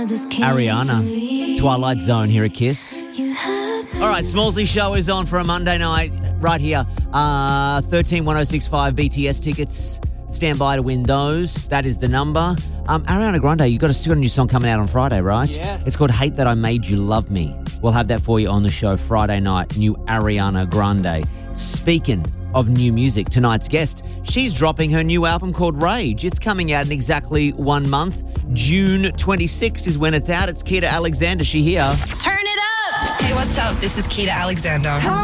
Ariana, Twilight Zone here at Kiss. All right, Smallsy Show is on for a Monday night right here. 131065 BTS tickets. Stand by to win those. That is the number. Ariana Grande, you got a new song coming out on Friday, right? Yes. It's called Hate That I Made You Love Me. We'll have that for you on the show Friday night. New Ariana Grande. Speaking of new music, tonight's guest, she's dropping her new album called Rage. It's coming out in exactly 1 month. June 26th is when it's out. It's Keita Alexander. She here. Turn it up! Hey, what's up? This is Keita Alexander.